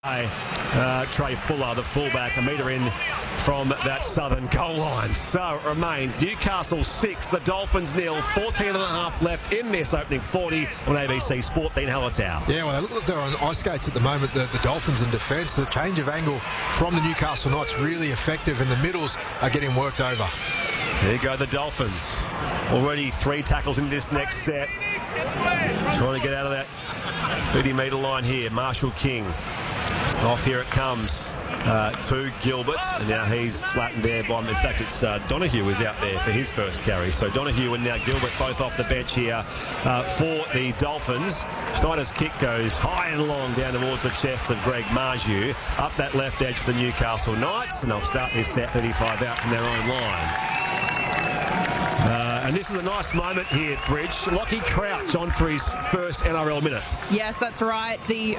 Trey Fuller, the fullback, a metre in from that southern goal line. So it remains Newcastle 6, the Dolphins 0, 14 and a half left in this opening 40 on ABC Sport. Dean Hallertau. Yeah, well, they look like they're on ice skates at the moment, the Dolphins in defence. The change of angle from the Newcastle Knights really effective, and the middles are getting worked over. There you go, the Dolphins. Already 3 tackles in this next set. Trying to get out of that 30-metre line here. Marshall King. Off here it comes to Gilbert, and now he's flattened there by him. In fact, it's Donahue is out there for his first carry. So Donahue and now Gilbert both off the bench here for the Dolphins. Schneider's kick goes high and long down towards the chest of Greg Marju. Up that left edge for the Newcastle Knights, and they'll start this set 35 out from their own line. And this is a nice moment here, Bridge. Lockie Crouch on for his first NRL minutes. Yes, that's right. The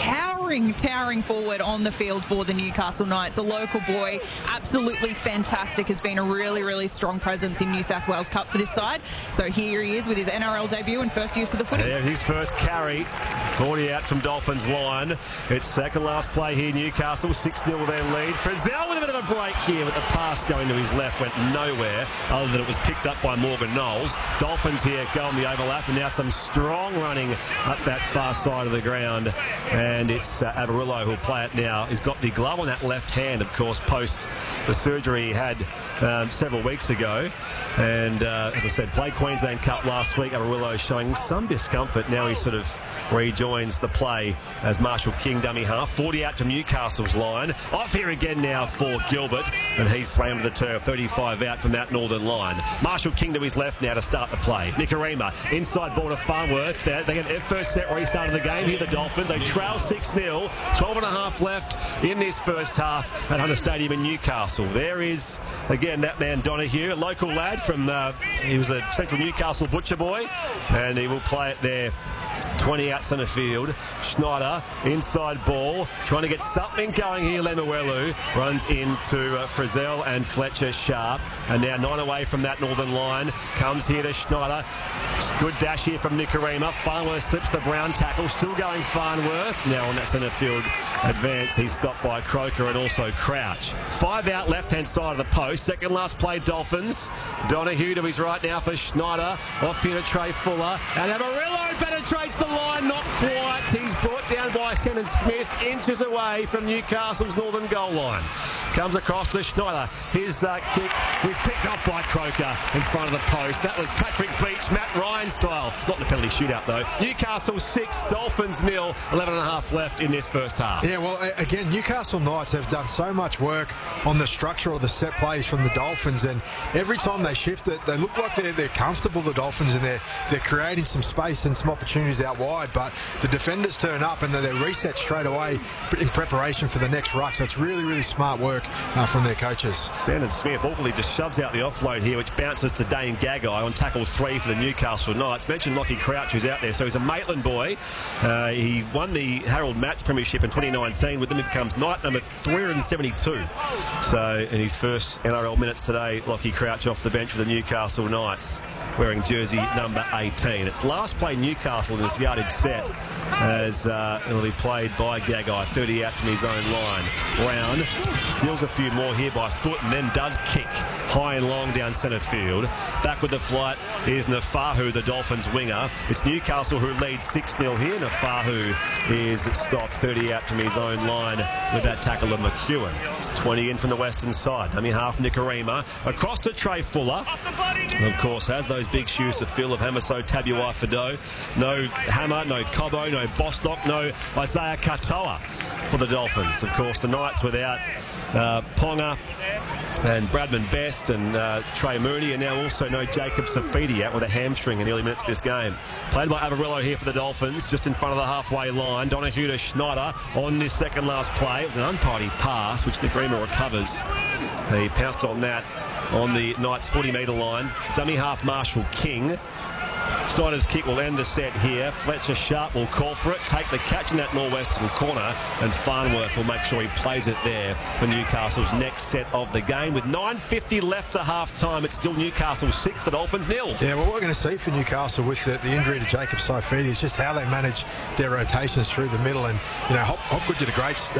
towering forward on the field for the Newcastle Knights. A local boy, absolutely fantastic. Has been a really strong presence in New South Wales Cup for this side. So here he is with his NRL debut and first use of the footy. Yeah, his first carry. 40 out from Dolphins line. It's second last play here, Newcastle 6-0 their lead. Frizzell with a bit of a break here, but the pass going to his left went nowhere other than it was picked up by Morgan Knowles. Dolphins here go on the overlap, and now some strong running up that far side of the ground, and it's Averillo who'll play it now. He's got the glove on that left hand, of course, post the surgery he had several weeks ago, and as I said, played Queensland Cup last week. Averillo showing some discomfort. Now he sort of rejoins the play as Marshall King, dummy half. 40 out to Newcastle's line. Off here again now for Gilbert, and he's slammed to the turf. 35 out from that northern line. Marshall King to his left now to start the play. Nicarima inside ball to Farnworth. They get their first set restart of the game here, the Dolphins. They trail 6-0. 12 and a half left in this first half at Hunter Stadium in Newcastle. There is, again, that man Donahue, a local lad from, he was a Central Newcastle butcher boy, and he will play it there. 20 out centre field. Schneider, inside ball, trying to get something going here. Lemuelu runs into Frizzell and Fletcher Sharp, and now 9 away from that northern line. Comes here to Schneider. Good dash here from Nicarima. Farnworth slips the Brown tackle. Still going Farnworth. Now on that centre field advance, he's stopped by Croker and also Crouch. 5 out left-hand side of the post. Second last play, Dolphins. Donahue to his right now for Schneider. Off here to Trey Fuller. And Averillo penetrates the line. Not quite. He's brought down by Shannon Smith. Inches away from Newcastle's northern goal line. Comes across to Schneider. His kick is picked up by Croker in front of the post. That was Patrick Beach, Matt Ryan style. Not in the penalty shootout though. Newcastle 6, Dolphins 0. 11 and a half left in this first half. Yeah, well, again, Newcastle Knights have done so much work on the structure of the set plays from the Dolphins, and every time they shift it, they look like they're comfortable, the Dolphins, and they're creating some space and some opportunities out wide, but the defenders turn up and they're reset straight away in preparation for the next ruck. So it's really smart work from their coaches. Shannon Smith awkwardly just shoves out the offload here, which bounces to Dane Gagai on tackle 3 for the Newcastle Knights. Mentioned Lockie Crouch, who's out there, so he's a Maitland boy. He won the Harold Matts Premiership in 2019. With them, he becomes Knight number 372. So in his first NRL minutes today, Lockie Crouch off the bench for the Newcastle Knights, wearing jersey number 18. It's last play Newcastle in this yardage set, as it'll be played by Gagai. 30 out from his own line. Brown steals a few more here by foot, and then does kick high and long down centre field. Back with the flight is Nafahu, the Dolphins winger. It's Newcastle who leads 6-0 here. Nafahu is stopped 30 out from his own line with that tackle of McEwen. 20 in from the western side. I mean, half Nicarima. Across to Trey Fuller. Of course, has those big shoes to fill of Hamaso Tabuai-Fidow. No Hammer, no Cobbo, no Bostock, no Isaiah Katoa for the Dolphins. Of course, the Knights without Ponga and Bradman Best and Trey Mooney, and now also no Jacob Safidi out with a hamstring in the early minutes of this game. Played by Averillo here for the Dolphins, just in front of the halfway line. Donahue to Schneider on this second last play. It was an untidy pass, which Nicarima recovers. He pounced on that on the Knights 40-metre line. Dummy half Marshall King. Schneider's kick will end the set here. Fletcher Sharp will call for it, take the catch in that northwestern corner, and Farnworth will make sure he plays it there for Newcastle's next set of the game. With 9:50 left to half-time, it's still Newcastle 6, the Dolphins 0. Yeah, well, what we're going to see for Newcastle with the injury to Jacob Saifidi is just how they manage their rotations through the middle. And, you know, Hopgood did a great